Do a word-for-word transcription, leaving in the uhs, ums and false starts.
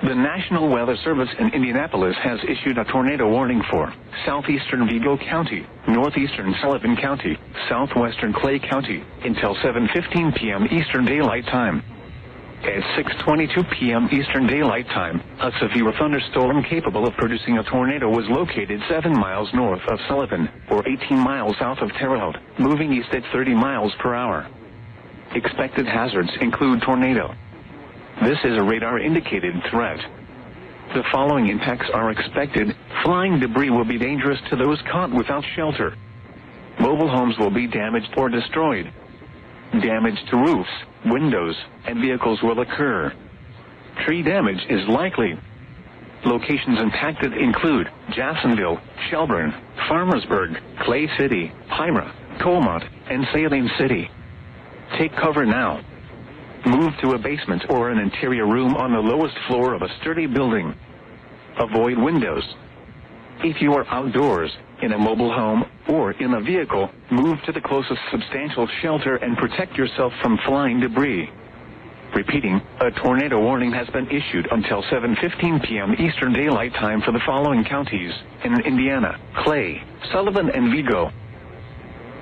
The National Weather Service in Indianapolis has issued a tornado warning for southeastern Vigo County, northeastern Sullivan County, southwestern Clay County, until seven fifteen p m Eastern Daylight Time. At six twenty-two p m Eastern Daylight Time, a severe thunderstorm capable of producing a tornado was located seven miles north of Sullivan, or eighteen miles south of Terre Haute, moving east at thirty miles per hour. Expected hazards include tornado. This is a radar-indicated threat. The following impacts are expected. Flying debris will be dangerous to those caught without shelter. Mobile homes will be damaged or destroyed. Damage to roofs, windows, and vehicles will occur. Tree damage is likely. Locations impacted include Jacksonville, Shelburne, Farmersburg, Clay City, Pyra, Colmont, and Saline City. Take cover now. Move to a basement or an interior room on the lowest floor of a sturdy building. Avoid windows. If you are outdoors, in a mobile home, or in a vehicle, move to the closest substantial shelter and protect yourself from flying debris. Repeating, a tornado warning has been issued until seven fifteen p m Eastern Daylight Time for the following counties in Indiana: Clay, Sullivan, and Vigo.